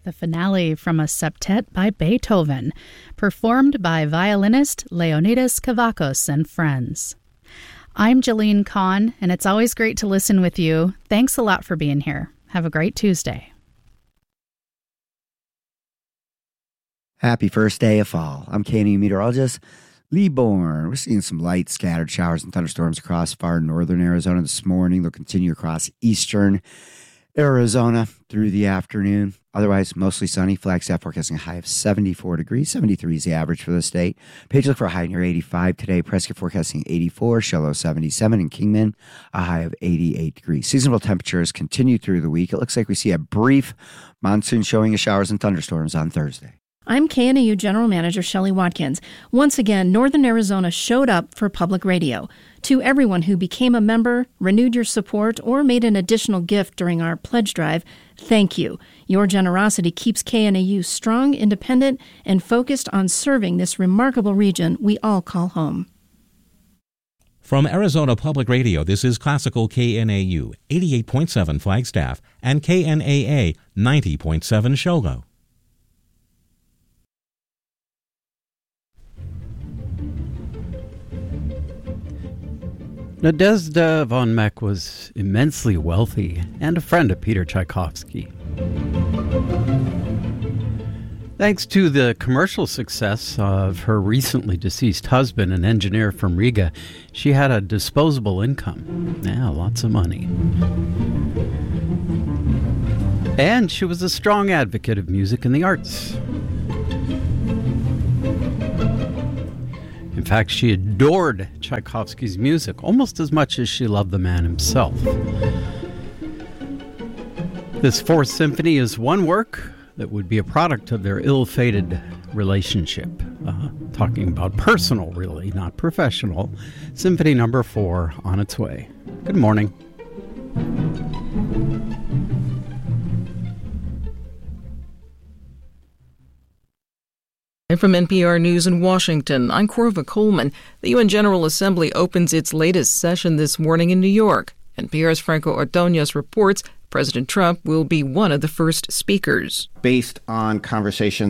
the finale from a septet by Beethoven, performed by violinist Leonidas Kavakos and friends. I'm Jalene Kahn, and it's always great to listen with you. Thanks a lot for being here. Have a great Tuesday. Happy first day of fall. I'm KNEU meteorologist Lee Bourne. We're seeing some light scattered showers and thunderstorms across far northern Arizona this morning. They'll continue across eastern Arizona through the afternoon. Otherwise, mostly sunny. Flagstaff forecasting a high of 74 degrees. 73 is the average for the state. Page look for a high near 85 today. Prescott forecasting 84. Shiloh 77. And Kingman a high of 88 degrees. Seasonable temperatures continue through the week. It looks like we see a brief monsoon showing of showers and thunderstorms on Thursday. I'm KNEU General Manager Shelley Watkins. Once again, Northern Arizona showed up for public radio. To everyone who became a member, renewed your support, or made an additional gift during our pledge drive, thank you. Your generosity keeps KNEU strong, independent, and focused on serving this remarkable region we all call home. From Arizona Public Radio, this is Classical KNAU 88.7 Flagstaff and KNAA 90.7 Shogo. Nadezhda von Meck was immensely wealthy and a friend of Peter Tchaikovsky. Thanks to the commercial success of her recently deceased husband, an engineer from Riga, she had a disposable income. Yeah, lots of money. And she was a strong advocate of music and the arts. In fact, she adored Tchaikovsky's music almost as much as she loved the man himself. This Fourth Symphony is one work that would be a product of their ill-fated relationship. Talking about personal, really, not professional. Symphony number 4 on its way. Good morning. And from NPR News in Washington, I'm Corva Coleman. The UN General Assembly opens its latest session this morning in New York. NPR's Franco Ordonez reports President Trump will be one of the first speakers. Based on conversations